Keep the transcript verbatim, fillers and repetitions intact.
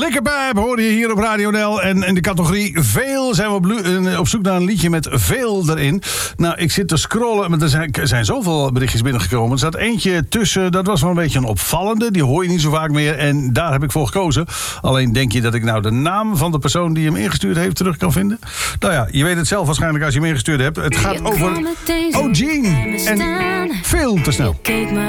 Likkerpijp hoorde je hier op Radio N L. En in de categorie veel zijn we op, lu- op zoek naar een liedje met veel erin. Nou, ik zit te scrollen, maar er zijn, er zijn zoveel berichtjes binnengekomen. Er zat eentje tussen, dat was wel een beetje een opvallende. Die hoor je niet zo vaak meer en daar heb ik voor gekozen. Alleen denk je dat ik nou de naam van de persoon die hem ingestuurd heeft terug kan vinden? Nou ja, je weet het zelf waarschijnlijk als je hem ingestuurd hebt. Het gaat over O'Gene en Veel te snel.